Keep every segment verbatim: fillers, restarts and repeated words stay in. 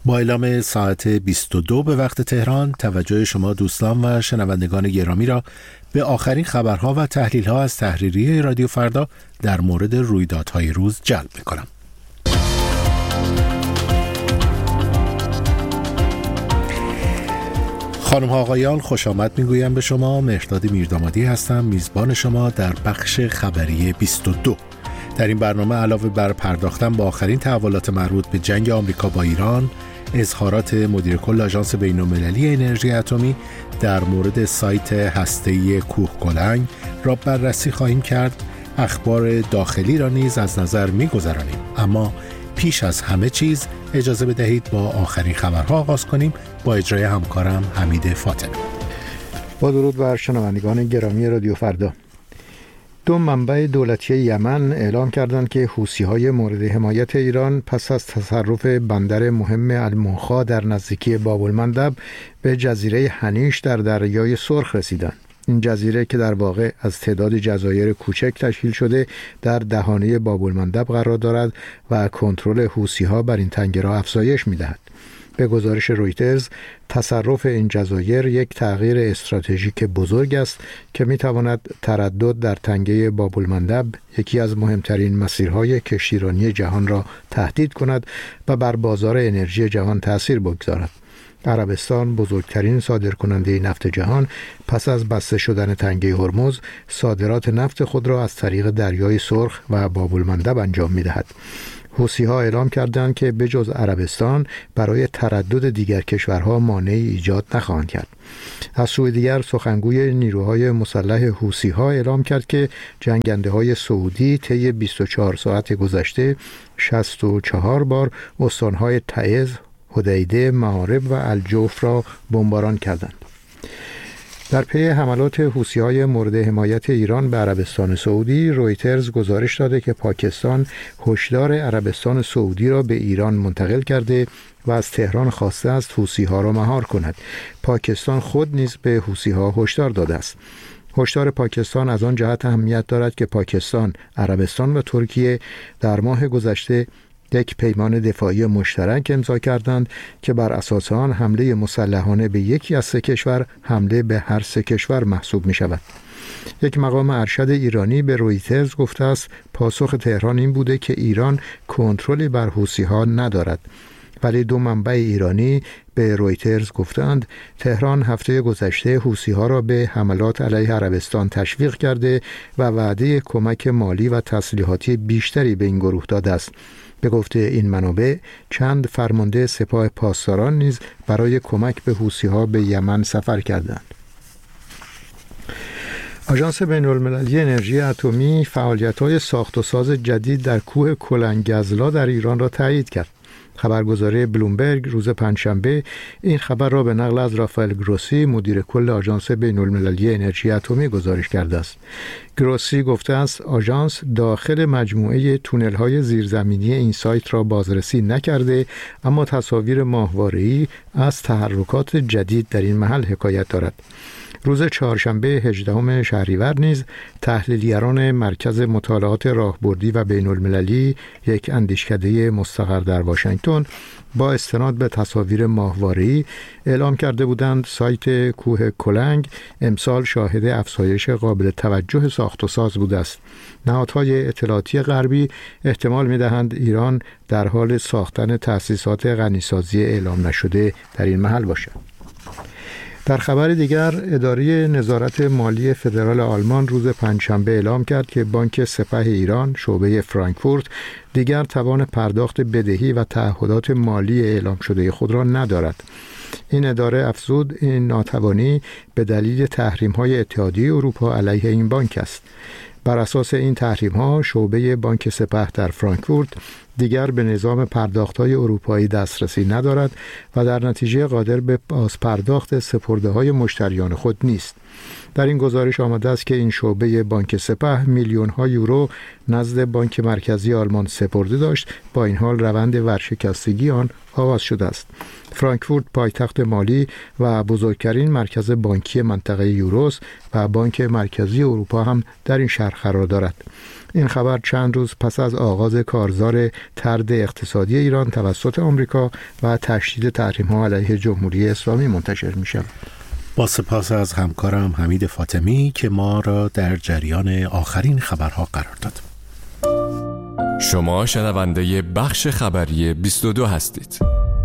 با اعلام ساعت بیست و دو به وقت تهران، توجه شما دوستان و شنوندگان گرامی را به آخرین خبرها و تحلیل‌ها از تحریریه رادیو فردا در مورد رویدادهای روز جلب می‌کنم. خانم ها آقایان، خوش آمد میگویم به شما. مهرداد میردامادی هستم، میزبان شما در بخش خبری بیست و دو. در این برنامه علاوه بر پرداختن به آخرین تحولات مربوط به جنگ آمریکا با ایران، اظهارات مدیر کل آژانس بین‌المللی انرژی اتمی در مورد سایت هسته‌ای کوهکلنگ را بررسی خواهیم کرد. اخبار داخلی را نیز از نظر می‌گذرانیم. اما پیش از همه چیز اجازه بدهید با آخرین خبرها آغاز کنیم با اجرای همکارم حمید فاطمی. با درود بر شنوندگان گرامی رادیو فردا. دو منبع دولتی یمن اعلام کردند که حوثی‌های مورد حمایت ایران پس از تصرف بندر مهم المنخا در نزدیکی باب‌المندب به جزیره هنیش در دریای سرخ رسیدند. این جزیره که در واقع از تعداد جزایر کوچک تشکیل شده در دهانه باب‌المندب قرار دارد و کنترل حوثی‌ها بر این تنگه را افزایش می‌دهد. به گزارش رویترز، تصرف این جزایر یک تغییر استراتژیک بزرگ است که می‌تواند تردد در تنگه باب‌المندب، یکی از مهمترین مسیرهای کشتیرانی جهان را تهدید کند و بر بازار انرژی جهان تأثیر بگذارد. عربستان، بزرگترین صادرکننده نفت جهان، پس از بسته شدن تنگه هرمز صادرات نفت خود را از طریق دریای سرخ و باب‌المندب انجام می‌دهد. حوثی‌ها اعلام کردند که بجز عربستان برای تردد دیگر کشورها مانعی ایجاد نخواهند کرد. از سوی دیگر سخنگوی نیروهای مسلح حوثی‌ها اعلام کرد که جنگنده‌های سعودی طی بیست و چهار ساعت گذشته شصت و چهار بار استان‌های تعز، حدیده، معارب و الجوف را بمباران کردند. در پی حملات حوثی‌های مورد حمایت ایران به عربستان سعودی، رویترز گزارش داده که پاکستان هشدار عربستان سعودی را به ایران منتقل کرده و از تهران خواسته است حوثی‌ها را مهار کند. پاکستان خود نیز به حوثی‌ها هشدار داده است. هشدار پاکستان از آن جهت اهمیت دارد که پاکستان، عربستان و ترکیه در ماه گذشته یک پیمان دفاعی مشترک امضا کردند که بر اساس آن حمله مسلحانه به یکی از سه کشور حمله به هر سه کشور محسوب می شود. یک مقام ارشد ایرانی به رویترز گفته است پاسخ تهران این بوده که ایران کنترلی بر حوثی‌ها ندارد. ولی دو منبع ایرانی به رویترز گفتند تهران هفته گذشته حوثی‌ها را به حملات علیه عربستان تشویق کرده و وعده کمک مالی و تسلیحاتی بیشتری به این گروه داده است. به گفته این منابع، چند فرمانده سپاه پاسداران نیز برای کمک به حوثی‌ها به یمن سفر کردند. آژانس بین‌المللی انرژی اتمی فعالیت‌های ساخت و ساز جدید در کوه کلنگزلا در ایران را تایید کرد. خبرگزاری بلومبرگ روز پنجشنبه این خبر را به نقل از رافائل گروسی، مدیر کل آژانس بین‌المللی انرژی اتمی گزارش کرده است. گروسی گفته است آژانس داخل مجموعه تونل‌های زیرزمینی این سایت را بازرسی نکرده، اما تصاویر ماهواره‌ای از تحرکات جدید در این محل حکایت دارد. روز چهارشنبه هجدهم شهریور نیز تحلیلگران مرکز مطالعات راهبردی و بین‌المللی، یک اندیشکده مستقر در واشنگتن، با استناد به تصاویر ماهواره‌ای اعلام کرده بودند سایت کوه کلنگ امسال شاهد افزایش قابل توجه ساخت و ساز بوده است. نهادهای اطلاعاتی غربی احتمال می‌دهند ایران در حال ساختن تأسیسات غنیسازی اعلام نشده در این محل باشد. در خبر دیگر، اداره نظارت مالی فدرال آلمان روز پنجشنبه اعلام کرد که بانک سپه ایران شعبه فرانکفورت دیگر توان پرداخت بدهی و تعهدات مالی اعلام شده خود را ندارد. این اداره افزود این ناتوانی به دلیل تحریم‌های اتحادیه اروپا علیه این بانک است. بر اساس این تحریم‌ها شعبه بانک سپه در فرانکفورت دیگر به نظام پرداخت‌های اروپایی دسترسی ندارد و در نتیجه قادر به بازپرداخت سپرده‌های مشتریان خود نیست. در این گزارش آمده است که این شعبه بانک سپه میلیون‌ها یورو نزد بانک مرکزی آلمان سپرده داشت، با این حال روند ورشکستگی آن آغاز شده است. فرانکفورت پایتخت مالی و بزرگترین مرکز بانکی منطقه یوروست و بانک مرکزی اروپا هم در این شهر قرار دارد. این خبر چند روز پس از آغاز کارزار طرد اقتصادی ایران توسط آمریکا و تشدید تحریم‌ها علیه جمهوری اسلامی منتشر می‌شود. با سپاس از همکارم حمید فاطمی که ما را در جریان آخرین خبرها قرار داد. شما شنونده بخش خبری بیست و دو هستید.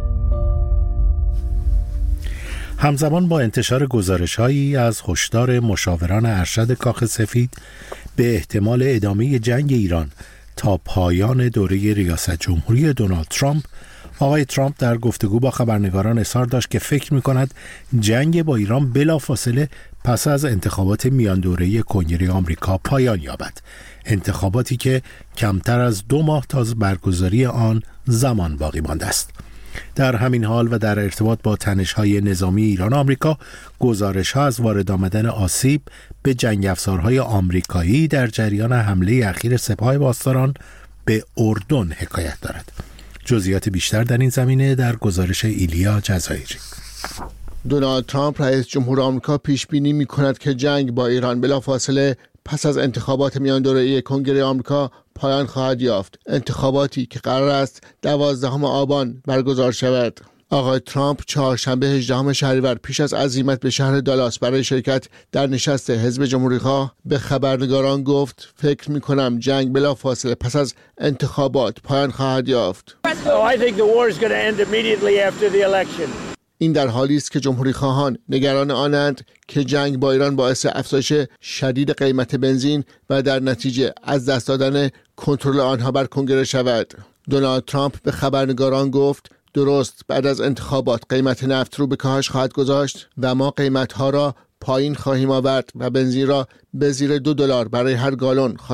همزمان با انتشار گزارش‌هایی از هشدار مشاوران ارشد کاخ سفید به احتمال ادامه جنگ ایران تا پایان دوره ریاست جمهوری دونالد ترامپ، آقای ترامپ در گفتگو با خبرنگاران اظهار داشت که فکر می‌کند جنگ با ایران بلافاصله پس از انتخابات میان دوره کنگره آمریکا پایان یابد. انتخاباتی که کمتر از دو ماه تا برگزاری آن زمان باقی مانده است. در همین حال و در ارتباط با تنش‌های نظامی ایران و آمریکا، گزارش‌ها از وارد آمدن آسیب به جنگ افزارهای آمریکایی در جریان حمله اخیر سپاه پاسداران به اردن حکایت دارد. جزئیات بیشتر در این زمینه در گزارش ایلیا جزایری. دونالد ترامپ رئیس جمهور آمریکا پیش بینی می‌کند که جنگ با ایران بلافاصله پس از انتخابات میان دوره‌ای کنگره آمریکا پایان خواهد یافت، انتخاباتی که قرار است دوازدهم آبان برگزار شود. آقای ترامپ چهارشنبه هجدهم شهریور پیش از عزیمت به شهر دالاس برای شرکت در نشست حزب جمهوری‌خواه به خبرنگاران گفت: فکر می‌کنم جنگ بلافاصله پس از انتخابات پایان خواهد یافت. این در حالی است که جمهوری خواهان نگران آنند که جنگ با ایران باعث افزایش شدید قیمت بنزین و در نتیجه از دست دادن کنترل آنها بر کنگره شود. دونالد ترامپ به خبرنگاران گفت: درست بعد از انتخابات قیمت نفت رو به کاهش خواهد گذاشت و ما قیمت‌ها را پایین خواهیم آورد و بنزین را به زیر دو دلار برای هر گالن